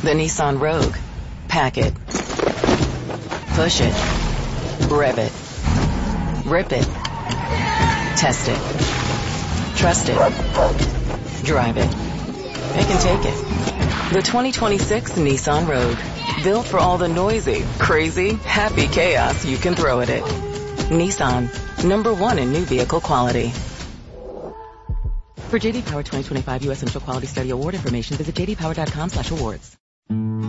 The Nissan Rogue. Pack it. Push it. Rev it. Rip it. Test it. Trust it. Drive it. It can take it. The 2026 Nissan Rogue. Built for all the noisy, crazy, happy chaos you can throw at it. Nissan. #1 in new vehicle quality. For J.D. Power 2025 U.S. Initial Quality Study Award information, visit jdpower.com/awards.